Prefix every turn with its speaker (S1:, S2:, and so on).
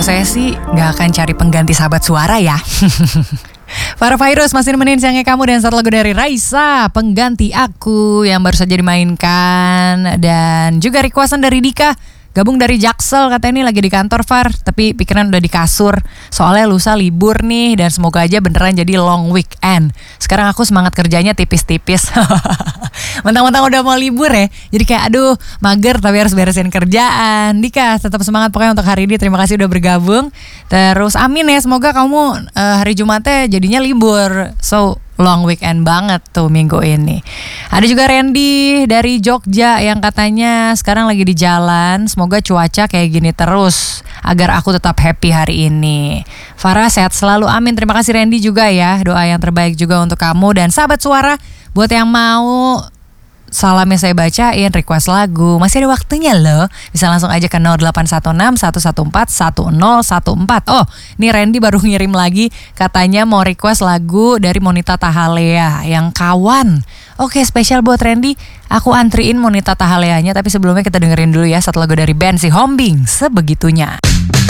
S1: saya sih gak akan cari pengganti sahabat suara ya. Para Virus masih nemenin siangnya kamu dan satu lagu dari Raisa, Pengganti Aku, yang baru saja dimainkan. Dan juga requestan dari Dika, gabung dari Jaksel, katanya ini lagi di kantor Far, tapi pikiran udah di kasur. Soalnya lusa libur nih, dan semoga aja beneran jadi long weekend. Sekarang aku semangat kerjanya tipis-tipis. Mentang-mentang udah mau libur ya, jadi kayak aduh mager tapi harus beresin kerjaan. Dika tetap semangat pokoknya untuk hari ini. Terima kasih udah bergabung. Terus amin ya, semoga kamu hari Jumatnya jadinya libur. So long weekend banget tuh minggu ini. Ada juga Randy dari Jogja yang katanya sekarang lagi di jalan. Semoga cuaca kayak gini terus agar aku tetap happy hari ini. Farah sehat selalu, amin. Terima kasih Randy juga ya, doa yang terbaik juga untuk kamu. Dan sahabat suara, buat yang mau salamnya saya bacain, request lagu, masih ada waktunya loh. Bisa langsung aja ke 0816 114 1014. Oh, ini Randy baru ngirim lagi, katanya mau request lagu dari Monita Tahalea yang Kawan. Oke, spesial buat Randy. Aku antriin Monita Tahaleanya, tapi sebelumnya kita dengerin dulu ya satu lagu dari band si Hombing, Sebegitunya.